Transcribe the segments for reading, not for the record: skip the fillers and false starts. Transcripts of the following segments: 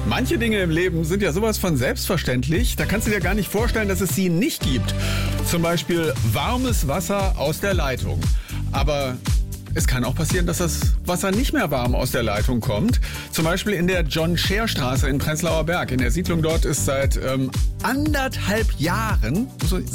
Manche Dinge im Leben sind ja sowas von selbstverständlich, da kannst du dir gar nicht vorstellen, dass es sie nicht gibt. Zum Beispiel warmes Wasser aus der Leitung. Aber es kann auch passieren, dass das Wasser nicht mehr warm aus der Leitung kommt. Zum Beispiel in der John-Scher-Straße in Prenzlauer Berg. In der Siedlung dort ist seit anderthalb Jahren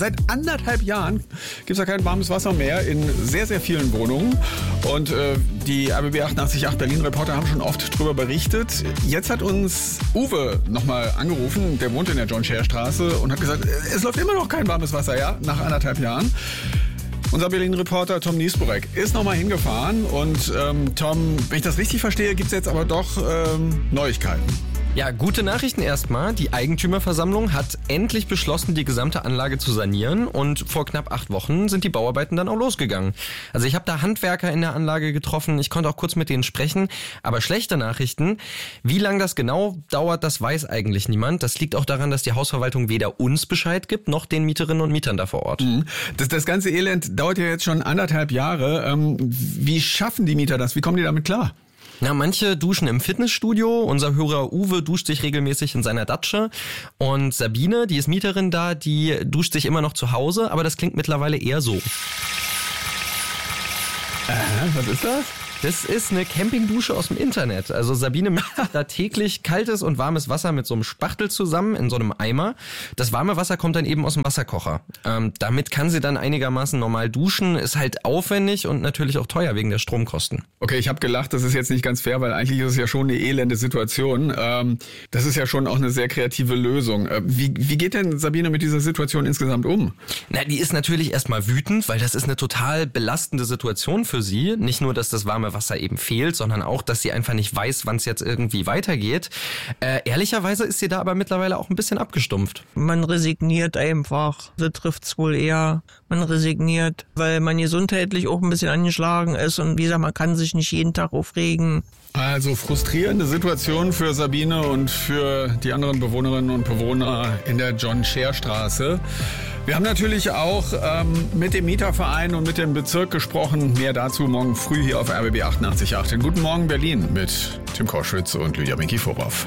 gibt es da kein warmes Wasser mehr in sehr, sehr vielen Wohnungen. Und die RBB 88.8 Berlin-Reporter haben schon oft darüber berichtet. Jetzt hat uns Uwe nochmal angerufen, der wohnt in der John-Scher-Straße und hat gesagt, es läuft immer noch kein warmes Wasser, ja, nach anderthalb Jahren. Unser Berlin-Reporter Tom Niesburek ist nochmal hingefahren und Tom, wenn ich das richtig verstehe, gibt es jetzt aber doch Neuigkeiten. Ja, gute Nachrichten erstmal. Die Eigentümerversammlung hat endlich beschlossen, die gesamte Anlage zu sanieren und vor knapp 8 Wochen sind die Bauarbeiten dann auch losgegangen. Also ich habe da Handwerker in der Anlage getroffen, ich konnte auch kurz mit denen sprechen, aber schlechte Nachrichten. Wie lange das genau dauert, das weiß eigentlich niemand. Das liegt auch daran, dass die Hausverwaltung weder uns Bescheid gibt, noch den Mieterinnen und Mietern da vor Ort. Das ganze Elend dauert ja jetzt schon 1,5 Jahre. Wie schaffen die Mieter das? Wie kommen die damit klar? Na, manche duschen im Fitnessstudio. Unser Hörer Uwe duscht sich regelmäßig in seiner Datsche. Und Sabine, die ist Mieterin da, die duscht sich immer noch zu Hause. Aber das klingt mittlerweile eher so. Was ist das? Das ist eine Campingdusche aus dem Internet. Also Sabine mischt da täglich kaltes und warmes Wasser mit so einem Spachtel zusammen in so einem Eimer. Das warme Wasser kommt dann eben aus dem Wasserkocher. Damit kann sie dann einigermaßen normal duschen. Ist halt aufwendig und natürlich auch teuer wegen der Stromkosten. Okay, ich habe gelacht, das ist jetzt nicht ganz fair, weil eigentlich ist es ja schon eine elende Situation. Das ist ja schon auch eine sehr kreative Lösung. Wie geht denn Sabine mit dieser Situation insgesamt um? Na, die ist natürlich erstmal wütend, weil das ist eine total belastende Situation für sie. Nicht nur, dass das warme Wasser eben fehlt, sondern auch, dass sie einfach nicht weiß, wann es jetzt irgendwie weitergeht. Ehrlicherweise ist sie da aber mittlerweile auch ein bisschen abgestumpft. Man resigniert einfach. So trifft's wohl eher. Man resigniert, weil man gesundheitlich auch ein bisschen angeschlagen ist und wie gesagt, man kann sich nicht jeden Tag aufregen. Also frustrierende Situation für Sabine und für die anderen Bewohnerinnen und Bewohner in der John-Scher-Straße. Wir haben natürlich auch mit dem Mieterverein und mit dem Bezirk gesprochen. Mehr dazu morgen früh hier auf RBB 88.8. Guten Morgen Berlin mit Tim Koschwitz und Lydia Mikiforov.